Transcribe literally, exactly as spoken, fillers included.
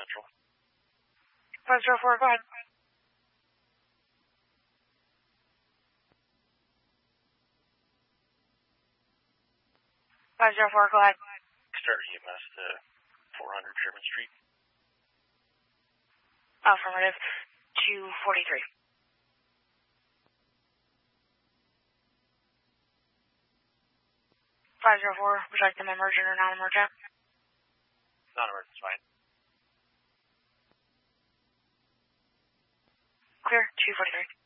Central. five zero four, go ahead. five zero four, go ahead. Start E M S to four hundred Sherman Street. Affirmative. two forty-three. five zero four, would you like them emergent or non-emergent? Non-emergent is fine. Clear, two forty-three.